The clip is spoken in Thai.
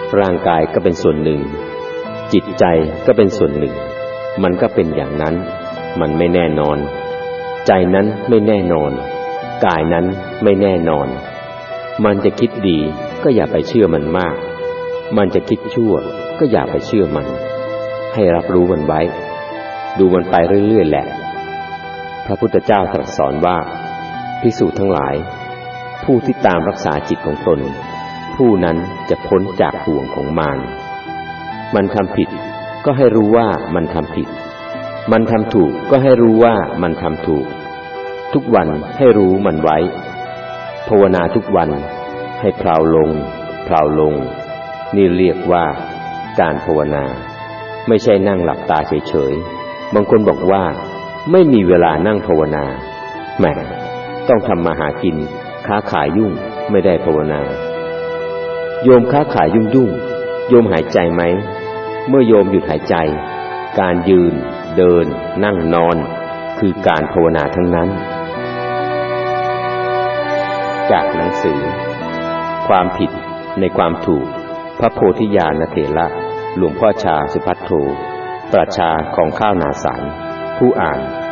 ร่างกายก็เป็นส่วนหนึ่งจิตใจก็เป็นส่วนหนึ่งมันก็เป็นอย่างนั้นมันไม่แน่นอนใจนั้นไม่แน่นอนกายนั้นไม่แน่นอนมันจะคิดดีก็อย่าไปเชื่อมันมากมันจะคิดชั่วก็อย่าไปเชื่อมันให้รับรู้มันไว้ดูมันไปเรื่อยๆแหละพระพุทธเจ้าตรัสสอนว่าภิกษุทั้งหลายผู้ที่ตามรักษาจิตของตนผู้นั้นจะพ้นจากห่วงของมารมันทำผิดก็ให้รู้ว่ามันทำผิดมันทำถูกก็ให้รู้ว่ามันทำถูกทุกวันให้รู้มันไว้ภาวนาทุกวันให้เพลาลงเพลาลงนี่เรียกว่าการภาวนาไม่ใช่นั่งหลับตาเฉยๆบางคนบอกว่าไม่มีเวลานั่งภาวนาแหมต้องทำมาหากินค้าขายยุ่งไม่ได้ภาวนาโยมค้าขายยุ่งโยมหายใจไหมเมื่อโยมหยุดหายใจการยืนเดินนั่งนอนคือการภาวนาทั้งนั้นจากหนังสือความผิดในความถูกพระโพธิญาณเถระหลวงพ่อชาสุภัทโทปราชญ์ของข้าวนาสารผู้อ่าน